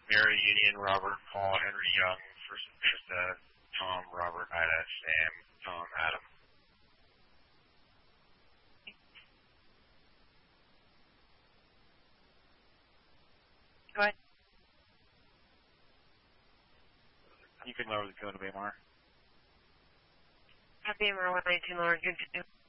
Mary Union, Robert, Paul, Henry Young, First Trista, Tom, Robert, Ida, Sam, Tom, Adam. Go ahead. You can lower the code of AMR. Happy AMR 119 lower, good to do.